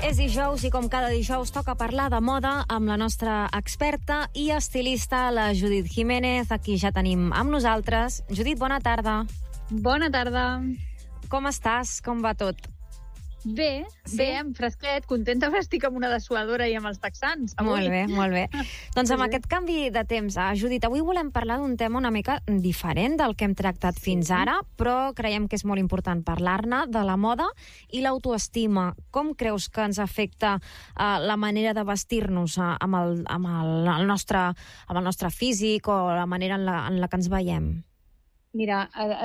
És dijous i com cada dijous toca parlar de moda amb la nostra experta i estilista, la Judit Jiménez, aquí ja tenim amb nosaltres. Judit, bona tarda. Bona tarda. Com estàs? Com va tot? Bé, sí? Bé, amb fresquet, contenta perquè estic amb una dessuadora i amb els texans. Avui. Molt bé. Doncs amb aquest canvi de temps, Judit, avui volem parlar d'un tema una mica diferent del que hem tractat fins ara, però creiem que és molt important parlar-ne, de la moda i l'autoestima. Com creus que ens afecta la manera de vestir-nos amb el nostre físic o la manera en la que ens veiem? Mira,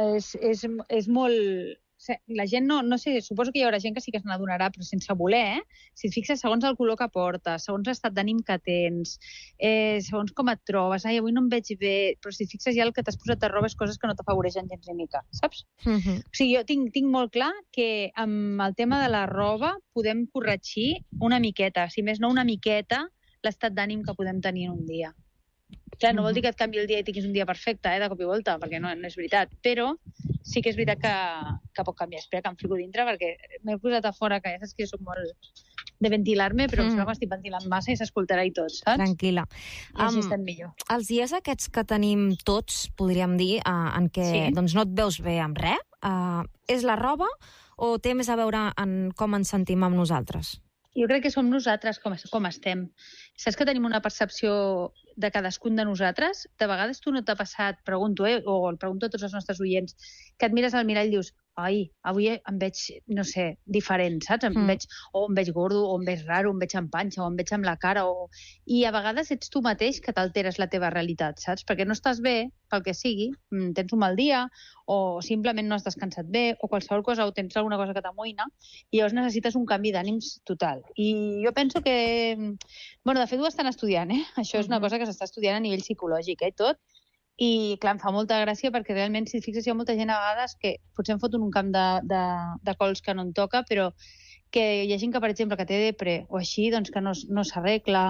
és molt... La gent no sé, suposo que hi haurà gent que sí que se n'adonarà, però sense voler, si et fixes, segons el color que portes, segons l'estat d'ànim que tens, segons com et trobes, avui no em veig bé, però si et fixes ja el que t'has posat de roba és coses que no t'afavoreixen gens ni mica, saps? O sigui, jo tinc molt clar que amb el tema de la roba podem corregir una miqueta, si més no una miqueta, l'estat d'ànim que podem tenir en un dia. Clar, no vol dir que et canvi el dia i tinguis un dia perfecte, de cop i volta, perquè no és veritat, però sí que és veritat que pot canviar. Espera que em fico dintre, perquè m'he posat a fora, que ja saps que jo soc molt de ventilar-me, però em sembla que m'estic ventilant massa i s'escoltarà i tot, saps? Tranquil·la. I així estem millor. Els dies aquests que tenim tots, podríem dir, en què doncs, no et veus bé amb res, és la roba o té més a veure en com ens sentim amb nosaltres? Jo crec que som nosaltres com estem. Saps que tenim una percepció de cadascun de nosaltres? De vegades tu no t'ha passat, pregunto, o el pregunto a tots els nostres oients, que et mires al mirall i dius, ai, avui em veig, no sé, diferent, saps? Em veig gordo, o em veig raro, em veig amb panxa, o em veig amb la cara, i a vegades ets tu mateix que t'alteres la teva realitat, saps? Perquè no estàs bé, pel que sigui, tens un mal dia, o simplement no has descansat bé, o qualsevol cosa, o tens alguna cosa que t'amoïna, i llavors necessites un canvi d'ànims total. I jo penso que... Bueno, de fet ho estan estudiant, Això és una cosa que s'està estudiant a nivell psicològic, i tot. I, clar, em fa molta gràcia perquè realment, si et fixes, hi ha molta gent a vegades que potser em foten un camp de cols que no em toca, però que hi ha gent que, per exemple, que té depre o així, doncs que no s'arregla,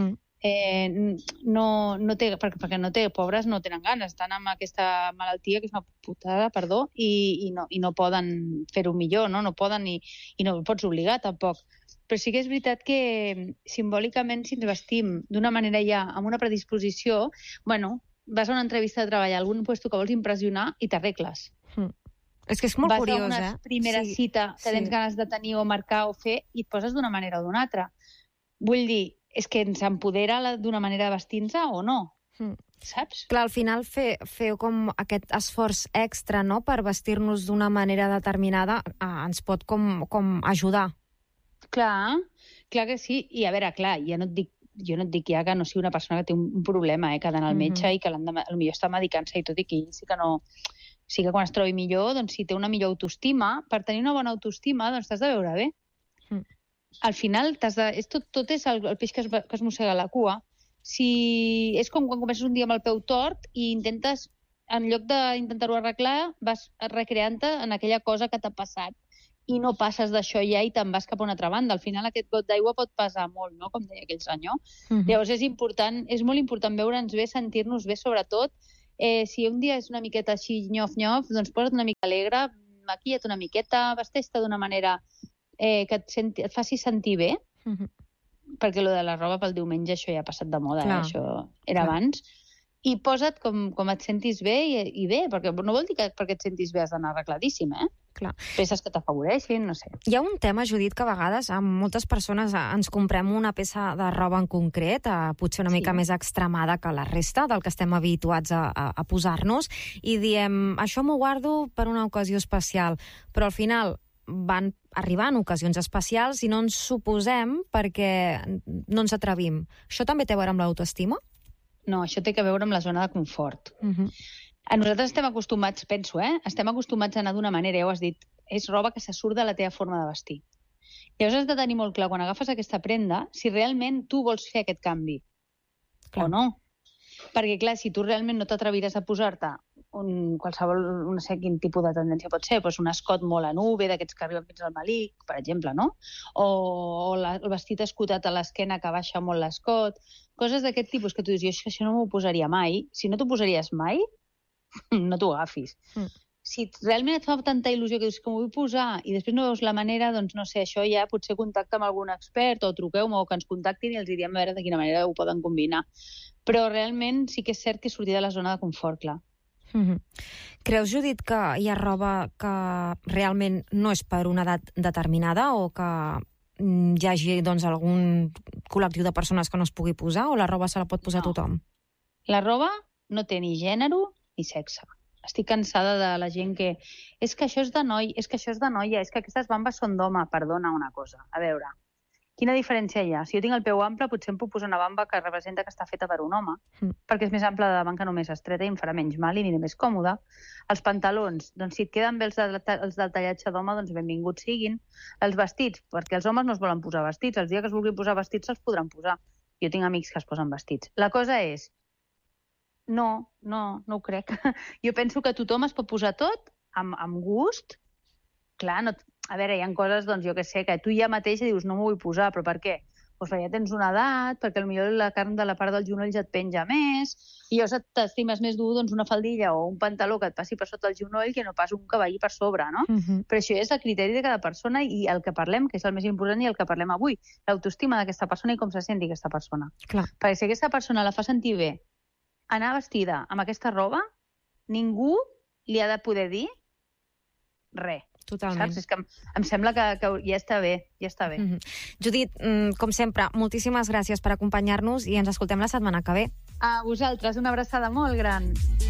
perquè no té, pobres no tenen ganes, estan amb aquesta malaltia, que és una putada, perdó, i no poden fer-ho millor, no poden i no ho pots obligar, tampoc. Però sí que és veritat que simbòlicament, si ens vestim d'una manera ja amb una predisposició, bueno, vas a una entrevista de treball a algun lloc que vols impressionar i t'arregles. És que és molt curiós, Vas a una primera cita que tens ganes de tenir o marcar o fer i et poses d'una manera o d'una altra. Vull dir, és que ens empodera d'una manera de vestir-nos o no? Saps? Clar, al final fer com aquest esforç extra, no?, per vestir-nos d'una manera determinada ens pot com ajudar. Clar que sí. I a veure, clar, jo no et dic ja que no sigui una persona que té un problema, que ha d'anar al metge i que potser està medicant-se i tot, i que sí que no... Sí que quan es trobi millor, doncs si té una millor autoestima, per tenir una bona autoestima, doncs t'has de veure bé. Al final, tot és el peix que es mossega la cua. És com quan comences un dia amb el peu tort i intentes, en lloc d'intentar-ho arreglar, vas recreant-te en aquella cosa que t'ha passat i no passes d'això ja i te'n vas cap a una altra banda. Al final aquest got d'aigua pot pesar molt, no?, com deia aquell senyor. Llavors és molt important veure'ns bé, sentir-nos bé, sobretot. Si un dia és una miqueta així nyof-nyof, doncs posa't una mica alegre, maquilla't una miqueta, vesteix-te d'una manera que et faci sentir bé, perquè lo de la roba pel diumenge això ja ha passat de moda, això era abans. I posa't com et sentis bé i bé, perquè no vol dir que perquè et sentis bé has d'anar arregladíssim, Clar. Peces que t'afavoreixin, no sé. Hi ha un tema, Judit, que a vegades moltes persones ens comprem una peça de roba en concret, potser una mica més extremada que la resta del que estem habituats a posar-nos, i diem, això m'ho guardo per una ocasió especial, però al final van arribant ocasions especials i no ens ho posem perquè no ens atrevim. Això també té a veure amb l'autoestima? No, això té a veure amb la zona de confort. A nosaltres estem acostumats, penso, estem acostumats a anar d'una manera, ja ho has dit, és roba que se surt de la teva forma de vestir. Llavors has de tenir molt clar, quan agafes aquesta prenda, si realment tu vols fer aquest canvi o no. Perquè, clar, si tu realment no t'atreviràs a posar-te qualsevol, no sé quin tipus de tendència pot ser, doncs un escot molt en V, d'aquests que arriben fins al malic, per exemple, no? O el vestit escotat a l'esquena que baixa molt l'escot, coses d'aquest tipus que tu dius, jo això no m'ho posaria mai. Si no t'ho posaries mai, no t'ho agafis. si realment et fa tanta il·lusió que dius que m'ho vull posar i després no veus la manera, doncs no sé, això ja potser contacta amb algun expert o truqueu-me o que ens contactin i els diem a veure de quina manera ho poden combinar. Però realment sí que és cert que sortir de la zona de confort, clar. Creus, Judit, que hi ha roba que realment no és per una edat determinada o que hi hagi doncs, algun col·lectiu de persones que no es pugui posar o la roba se la pot posar tothom? La roba no té ni gènere ni sexe. Estic cansada de la gent que... És que això és de noi, és que això és de noia, és que aquestes bambes són d'home. Perdona una cosa. A veure, quina diferència hi ha? Si jo tinc el peu ample, potser em puc posar una bamba que representa que està feta per un home, perquè és més ample de davant que només estreta i em farà menys mal i aniré més còmode. Els pantalons, doncs si et queden bé els del tallatge d'home, doncs benvinguts siguin. Els vestits, perquè els homes no es volen posar vestits. El dia que es vulguin posar vestits se'ls podran posar. Jo tinc amics que es posen vestits. La cosa és... No ho crec. Jo penso que tothom es pot posar tot amb gust. Clar, a veure, hi ha coses, doncs jo que sé, que tu ja mateix dius no m'ho vull posar, però per què? Doncs perquè ja tens una edat, perquè potser la carn de la part del genoll ja et penja més, i llavors t'estimes més dur doncs, una faldilla o un pantaló que et passi per sota el genoll que no pas un que vagi per sobre, no? Però això és el criteri de cada persona i el que parlem, que és el més important i el que parlem avui, l'autoestima d'aquesta persona i com se senti aquesta persona. Clar. Perquè si aquesta persona la fa sentir bé, anar vestida amb aquesta roba, ningú li ha de poder dir res. Totalment. Saps? És que em sembla que ja està bé, ja està bé. Judit, com sempre, moltíssimes gràcies per acompanyar-nos i ens escoltem la setmana que ve. A vosaltres, una abraçada molt gran.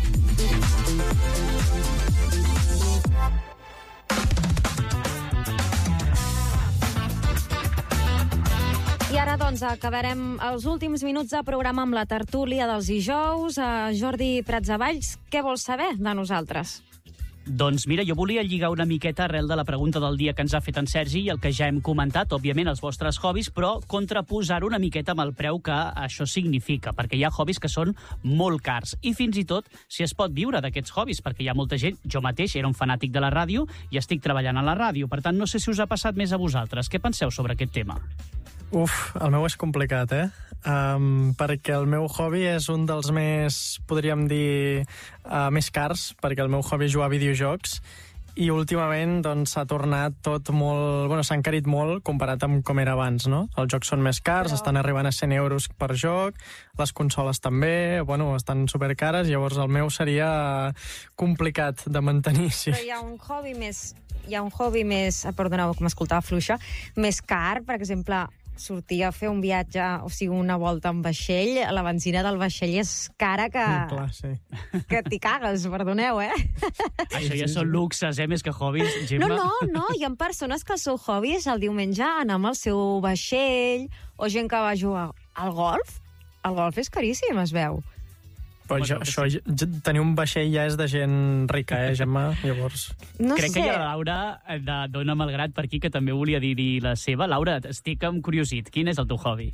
I ara, doncs, acabarem els últims minuts de programa amb la tertúlia dels dijous. Jordi Pratsavalls, què vols saber de nosaltres? Doncs mira, jo volia lligar una miqueta arrel de la pregunta del dia que ens ha fet en Sergi i el que ja hem comentat, òbviament, els vostres hobbies, però contraposar-ho una miqueta amb el preu que això significa, perquè hi ha hobbies que són molt cars. I fins i tot si es pot viure d'aquests hobbies, perquè hi ha molta gent, jo mateix era un fanàtic de la ràdio i estic treballant a la ràdio. Per tant, no sé si us ha passat més a vosaltres. Què penseu sobre aquest tema? El meu és complicat, perquè el meu hobby és un dels més, podríem dir, més cars, perquè el meu hobby és jugar a videojocs, i últimament doncs, s'ha tornat tot molt... Bueno, s'ha encarit molt comparat amb com era abans, no? Els jocs són més cars, estan arribant a 100 euros per joc, les consoles també, bueno, estan supercares, llavors el meu seria complicat de mantenir, sí. Però hi ha un hobby més, perdoneu que m'escoltava fluixa, més car, per exemple, sortir a fer un viatge, o sigui, una volta amb vaixell, la benzina del vaixell és cara que... Clar, sí. Que t'hi cagues, perdoneu, Això ja són luxes, més que hobbies, Gemma. No, hi ha persones que el seu hobby és el diumenge anar amb el seu vaixell, o gent que va jugar al golf. El golf és caríssim, es veu. Però tenir un vaixell ja és de gent rica, Gemma? Llavors... Crec que hi ha la Laura de Dona Malgrat per aquí, que també volia dir la seva. Laura, estic curiosit. Quin és el teu hobby?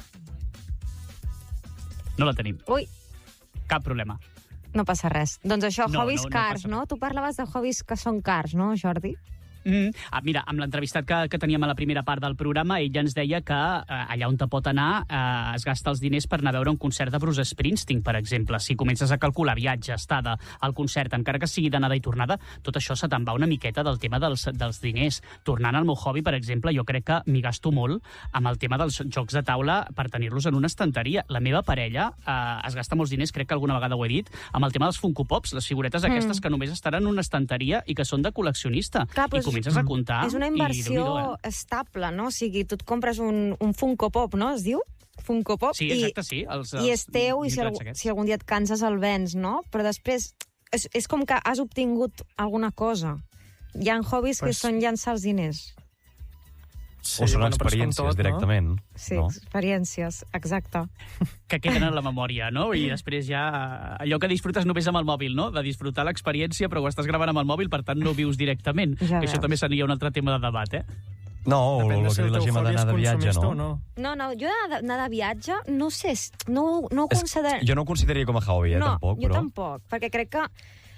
No la tenim. Ui. Cap problema. No passa res. Doncs això, hobbies cars, no? Tu parlaves de hobbies que són cars, no, Jordi? Mira, amb l'entrevistat que teníem a la primera part del programa, ell ja ens deia que allà on te pot anar es gasta els diners per anar a veure un concert de Bruce Springsteen, per exemple. Si comences a calcular viatge, estada, al concert, encara que sigui d'anada i tornada, tot això se te'n va una miqueta del tema dels diners. Tornant al meu hobby, per exemple, jo crec que m'hi gasto molt amb el tema dels jocs de taula per tenir-los en una estanteria. La meva parella es gasta molts diners, crec que alguna vegada ho he dit, amb el tema dels Funko Pops, les figuretes aquestes que només estaran en una estanteria i que són de col·leccionista. Clar, I comences a comptar... És una inversió estable, no? O sigui, tu et compres un Funko Pop, no? Es diu? Funko Pop. Sí, exacte, sí. I és teu, i si algun dia et canses el vens, no? Però després és com que has obtingut alguna cosa. Hi ha hobbies que són llançar els diners. Sí, o són experiències directament. Sí, experiències, exacte. Que queden en la memòria, no? I després ja... Allò que disfrutes només amb el mòbil, no? De disfrutar l'experiència, però ho estàs gravant amb el mòbil, per tant no ho vius directament. Ja que això també seria un altre tema de debat, No, o el que diu la Gemma d'anar de viatge, no? No, jo d'anar de viatge, no sé, no ho considero... Jo no ho consideraria com a hobby, tampoc. No, jo tampoc, perquè crec que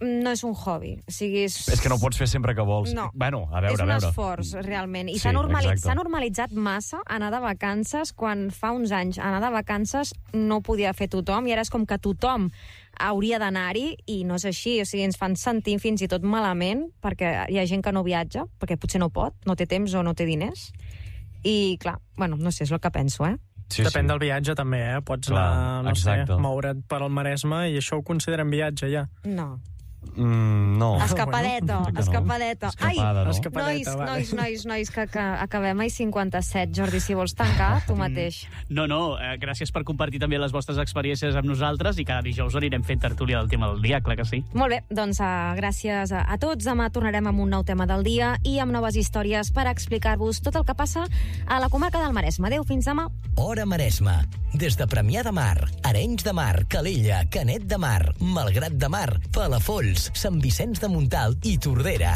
no és un hobby. O sigui, és que no ho pots fer sempre que vols. No. Bueno, a veure. És un esforç, realment. I s'ha normalitzat massa anar de vacances quan fa uns anys anar de vacances no podia fer tothom i ara és com que tothom hauria d'anar-hi i no és així. O sigui, ens fan sentir fins i tot malament perquè hi ha gent que no viatja, perquè potser no pot, no té temps o no té diners. I, clar, bueno, no sé, és el que penso, Sí, depèn del viatge també, Pots anar, no sé, moure't per al Maresme i això ho consideren viatge, ja? No. No. Escapadeta. Ai, no? Nois, que acabem a 57. Jordi, si vols tancar, tu mateix. No, gràcies per compartir també les vostres experiències amb nosaltres i cada dijous anirem fent tertúlia del tema del dia, clar que sí. Molt bé, doncs gràcies a tots. Demà tornarem amb un nou tema del dia i amb noves històries per explicar-vos tot el que passa a la comarca del Maresme. Adéu, fins demà. Hora Maresme. Des de Premià de Mar, Arenys de Mar, Calella, Canet de Mar, Malgrat de Mar, Palafolls, Sant Vicenç de Montalt i Tordera.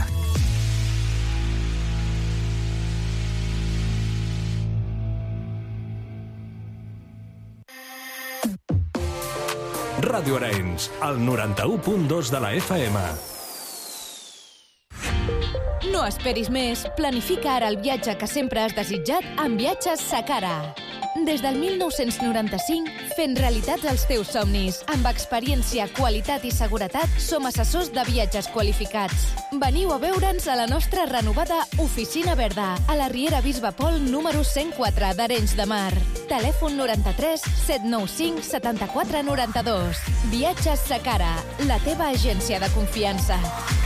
Ràdio Arenys, el 91.2 de la FM. No esperis més. Planifica ara el viatge que sempre has desitjat amb Viatges Sacara. Des del 1995, fent realitats els teus somnis. Amb experiència, qualitat i seguretat, som assessors de viatges qualificats. Veniu a veure'ns a la nostra renovada Oficina Verda, a la Riera Bisbe Pol número 104 d'Arenys de Mar. Telèfon 93 795 74 92. Viatges Sacara, la teva agència de confiança.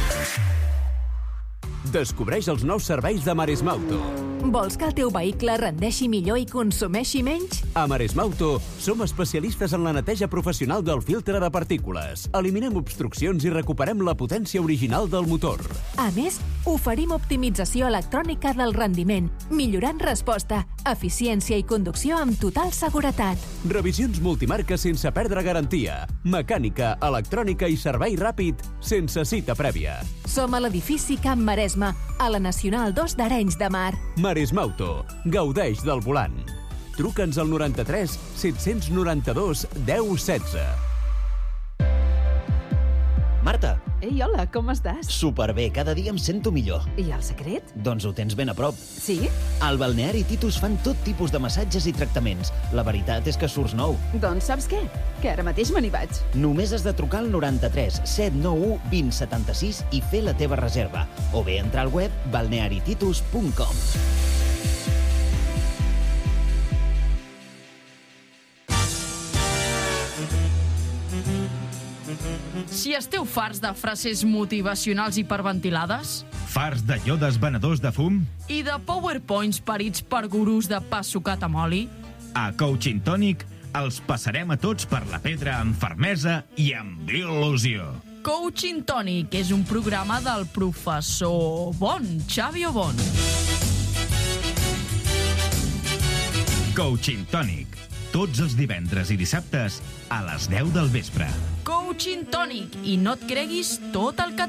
Descobreix els nous serveis de Maresmauto. Vols que el teu vehicle rendeixi millor i consumeixi menys? A Maresmauto som especialistes en la neteja professional del filtre de partícules. Eliminem obstruccions i recuperem la potència original del motor. A més, oferim optimització electrònica del rendiment, millorant resposta, eficiència i conducció amb total seguretat. Revisions multimarques sense perdre garantia. Mecànica, electrònica i servei ràpid sense cita prèvia. Som a l'edifici Camp Maresme, a la Nacional 2 d'Arenys de Mar. Maresmauto. Gaudeix del volant. Truca'ns al 93 792 1016. Marta. Ei, hola, com estàs? Superbé, cada dia em sento millor. I el secret? Doncs ho tens ben a prop. Sí? Al Balneari Titus fan tot tipus de massatges i tractaments. La veritat és que surts nou. Doncs saps què? Que ara mateix me n'hi vaig. Només has de trucar al 93 791 2076 i fer la teva reserva. O bé entrar al web balnearititus.com. Si esteu farts de frases motivacionals hiperventilades, farts de llodes venedors de fum i de powerpoints parits per gurús de pa sucat amb oli, a Coaching Tonic els passarem a tots per la pedra amb fermesa i amb il·lusió. Coaching Tonic és un programa del professor Xavi Obon. Coaching Tonic, tots els divendres i dissabtes a les 10 del vespre. Coaching Tonic, i no et creguis tot el que